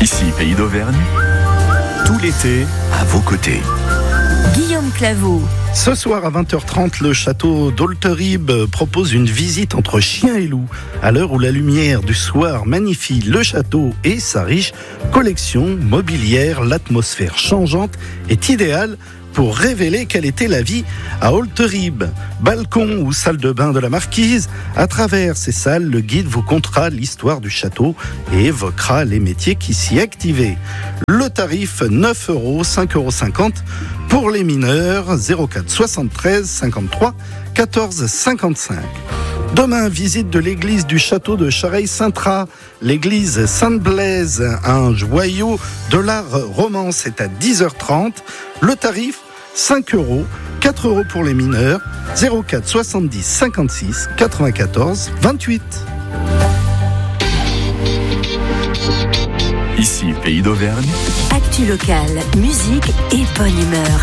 Ici, Pays d'Auvergne, tout l'été, à vos côtés. Guillaume Claveau. Ce soir à 20h30, le château d'Olterib propose une visite entre chien et loup. À l'heure où la lumière du soir magnifie le château et sa riche collection mobilière, l'atmosphère changeante est idéale pour révéler quelle était la vie à Olterib. Balcon ou salle de bain de la marquise, à travers ces salles, le guide vous contera l'histoire du château et évoquera les métiers qui s'y activaient. Le tarif 9 €, 5,50 € pour les mineurs, 04 73 53 14 55. Demain, visite de l'église du château de Chareil-Saintrat. L'église Sainte-Blaise, un joyau de l'art roman, c'est à 10h30. Le tarif, 5 €, 4 € pour les mineurs, 04 70 56 94 28. Ici, Pays d'Auvergne. Actu locale, musique et bonne humeur.